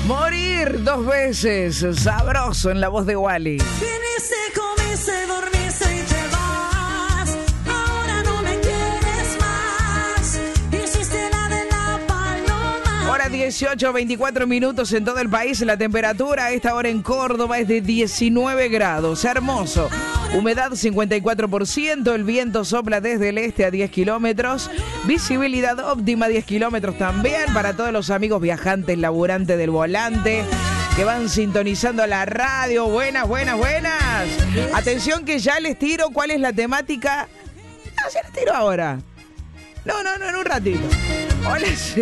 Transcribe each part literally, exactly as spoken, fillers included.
Morir dos veces, sabroso en la voz de Wally. Viniste, comiste, dormiste y te vas. Ahora no me quieres más. Hiciste la de la paloma. Hora dieciocho, veinticuatro minutos en todo el país. La temperatura a esta hora en Córdoba es de diecinueve grados. Hermoso. Humedad cincuenta y cuatro por ciento. El viento sopla desde el este a diez kilómetros. Visibilidad óptima diez kilómetros también para todos los amigos viajantes, laburantes del volante que van sintonizando la radio. Buenas, buenas, buenas. Atención que ya les tiro cuál es la temática. No, ya les tiro ahora. No, no, no, en un ratito. Hola, sí.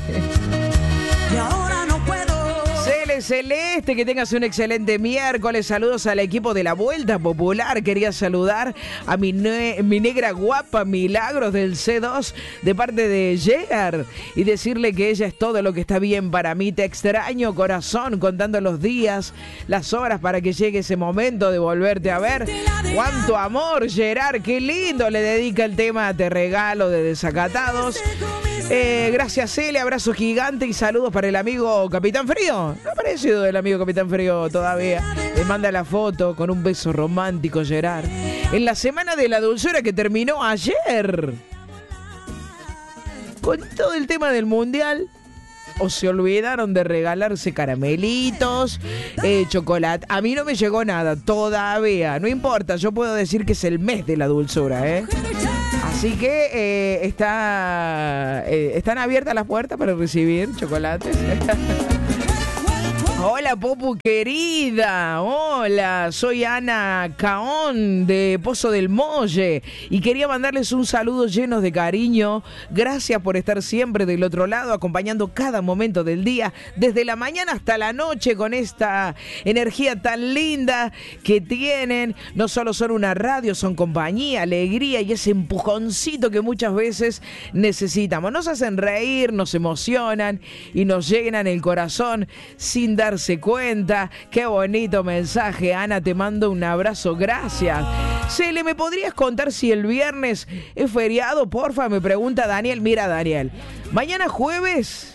Y ahora no puedo. Cele Celeste, que tengas un excelente miércoles. Saludos al equipo de la Vuelta Popular. Quería saludar a mi, ne- mi negra guapa Milagros del C dos de parte de Gerard y decirle que ella es todo lo que está bien para mí. Te extraño, corazón, contando los días, las horas para que llegue ese momento de volverte a ver. Cuánto amor, Gerard, qué lindo le dedica el tema Te regalo de Desacatados. Eh, gracias, Cele, abrazo gigante y saludos para el amigo Capitán Frío. No ha aparecido el amigo Capitán Frío todavía. Le manda la foto con un beso romántico, Gerard. En la semana de la dulzura que terminó ayer, con todo el tema del mundial, o se olvidaron de regalarse caramelitos, eh, chocolate. A mí no me llegó nada todavía. No importa, yo puedo decir que es el mes de la dulzura, ¿eh? Así que eh, está, eh, están abiertas las puertas para recibir chocolates. Hola, Popu querida. Hola, soy Ana Caón de Pozo del Molle y quería mandarles un saludo lleno de cariño. Gracias por estar siempre del otro lado, acompañando cada momento del día, desde la mañana hasta la noche, con esta energía tan linda que tienen. No solo son una radio, son compañía, alegría y ese empujoncito que muchas veces necesitamos. Nos hacen reír, nos emocionan y nos llenan el corazón sin dar darse cuenta. Qué bonito mensaje, Ana, te mando un abrazo, gracias. Cele, ¿me podrías contar si el viernes es feriado? Porfa, me pregunta Daniel. Mira, Daniel, mañana jueves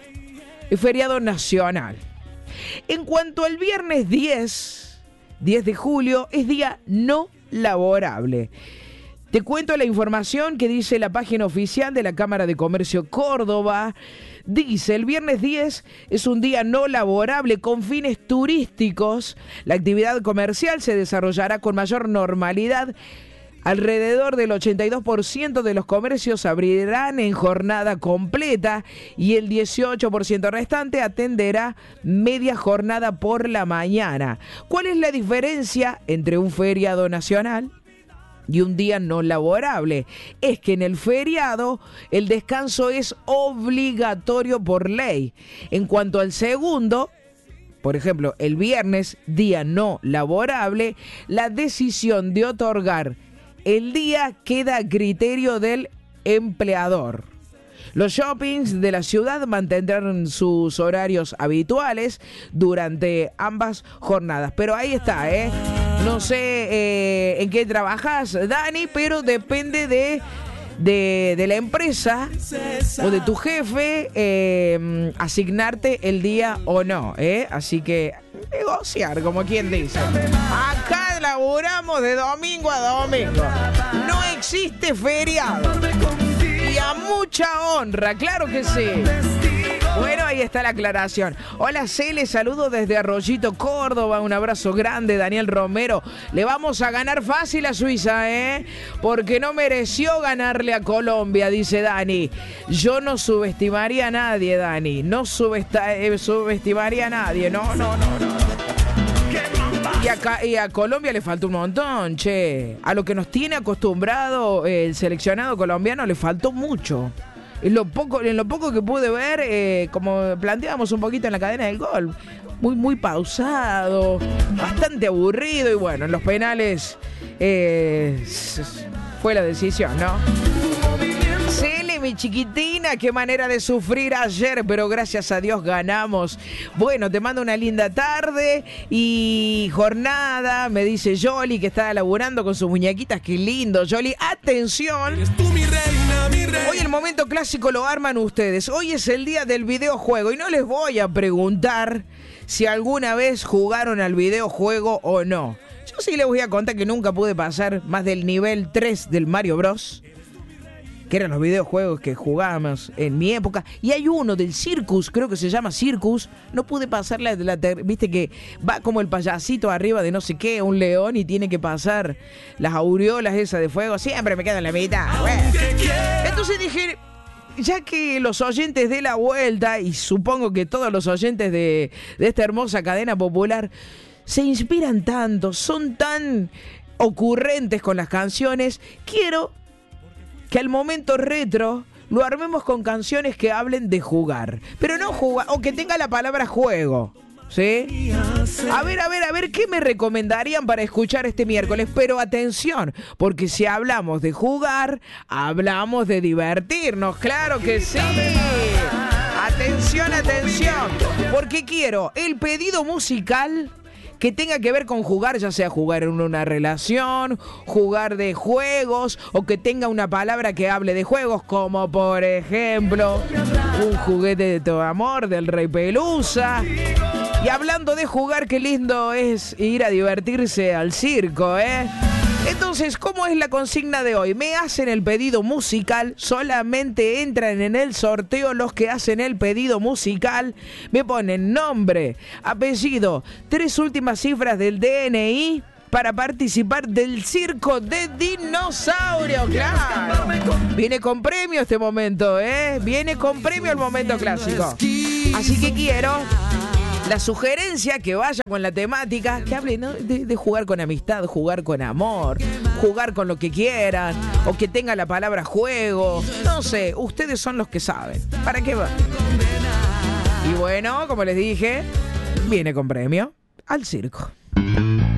es feriado nacional. En cuanto al viernes diez, diez de julio, es día no laborable. Te cuento la información que dice la página oficial de la Cámara de Comercio Córdoba. Dice, el viernes diez es un día no laborable con fines turísticos. La actividad comercial se desarrollará con mayor normalidad. Alrededor del ochenta y dos por ciento de los comercios abrirán en jornada completa y el dieciocho por ciento restante atenderá media jornada por la mañana. ¿Cuál es la diferencia entre un feriado nacional y un día no laborable? Es que en el feriado el descanso es obligatorio por ley. En cuanto al segundo, por ejemplo, el viernes, día no laborable, la decisión de otorgar el día queda a criterio del empleador. Los shoppings de la ciudad mantendrán sus horarios habituales durante ambas jornadas. Pero ahí está, ¿eh? No sé eh, en qué trabajas, Dani, pero depende de, de, de la empresa o de tu jefe eh, asignarte el día o no, ¿eh? Así que negociar, como quien dice. Acá laburamos de domingo a domingo. No existe feriado. Y a mucha honra, claro que sí. Bueno, ahí está la aclaración. Hola, Cele, saludo desde Arroyito, Córdoba. Un abrazo grande, Daniel Romero. Le vamos a ganar fácil a Suiza, ¿eh? Porque no mereció ganarle a Colombia, dice Dani. Yo no subestimaría a nadie, Dani. No subesta- eh, subestimaría a nadie. No, no, no, no. Y a, y a Colombia le faltó un montón, che. A lo que nos tiene acostumbrado el seleccionado colombiano le faltó mucho. En lo poco, en lo poco que pude ver, eh, como planteábamos un poquito en la cadena del gol, muy, muy pausado, bastante aburrido y bueno, en los penales eh, fue la decisión, ¿no? Cele, me mi chiquitina, qué manera de sufrir ayer, pero gracias a Dios ganamos. Bueno, te mando una linda tarde y jornada, me dice Yoli, que está laburando con sus muñequitas. Qué lindo, Yoli. Atención. Eres tú mi reina, mi reina. Hoy el momento clásico lo arman ustedes. Hoy es el día del videojuego y no les voy a preguntar si alguna vez jugaron al videojuego o no. Yo sí les voy a contar que nunca pude pasar más del nivel tres del Mario Bros, que eran los videojuegos que jugábamos en mi época. Y hay uno del Circus, creo que se llama Circus. No pude pasar la, la ter- viste que va como el payasito arriba de no sé qué, un león, y tiene que pasar las aureolas esas de fuego. Siempre me quedo en la mitad. Bueno. Entonces dije, ya que los oyentes de La Vuelta, y supongo que todos los oyentes de, de esta hermosa cadena popular, se inspiran tanto, son tan ocurrentes con las canciones, quiero que al momento retro lo armemos con canciones que hablen de jugar. Pero no jugar, o que tenga la palabra juego, ¿sí? A ver, a ver, a ver, ¿qué me recomendarían para escuchar este miércoles? Pero atención, porque si hablamos de jugar, hablamos de divertirnos, claro que sí. Atención, atención, porque quiero el pedido musical que tenga que ver con jugar, ya sea jugar en una relación, jugar de juegos, o que tenga una palabra que hable de juegos, como por ejemplo, un juguete de tu amor del Rey Pelusa. Y hablando de jugar, qué lindo es ir a divertirse al circo, ¿eh? Entonces, ¿cómo es la consigna de hoy? Me hacen el pedido musical, solamente entran en el sorteo los que hacen el pedido musical, me ponen nombre, apellido, tres últimas cifras del D N I para participar del circo de dinosaurio, claro. Viene con premio este momento, ¿eh? Viene con premio el momento clásico. Así que quiero la sugerencia que vaya con la temática, que hable, ¿no?, de, de jugar con amistad, jugar con amor, jugar con lo que quieran, o que tenga la palabra juego. No sé, ustedes son los que saben. ¿Para qué va? Y bueno, como les dije, viene con premio al circo.